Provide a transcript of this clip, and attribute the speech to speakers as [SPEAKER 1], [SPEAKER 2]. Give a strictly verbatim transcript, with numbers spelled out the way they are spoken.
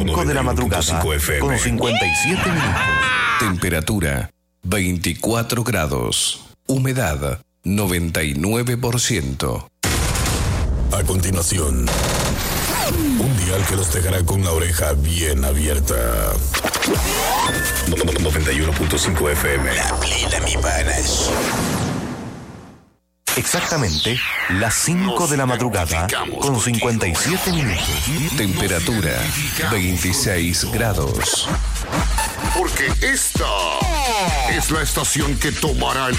[SPEAKER 1] cinco de la madrugada con cincuenta y siete minutos.
[SPEAKER 2] Temperatura veinticuatro grados. Humedad noventa y nueve por ciento.
[SPEAKER 3] A continuación, un dial que los dejará con la oreja bien abierta. noventa y uno punto cinco F M.
[SPEAKER 4] La plena, mi panas.
[SPEAKER 1] Exactamente las cinco de la madrugada con cincuenta y siete minutos.
[SPEAKER 2] Temperatura veintiséis grados.
[SPEAKER 5] Porque esta es la estación que tomará el